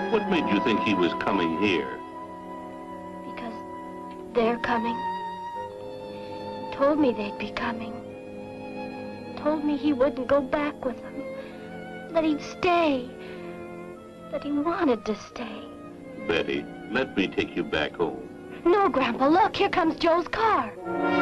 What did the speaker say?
What made you think he was coming here? Because they're coming. Told me they'd be coming. Told me he wouldn't go back with them. That he'd stay. That he wanted to stay. Betty, let me take you back home. No, Grandpa, look, here comes Joe's car.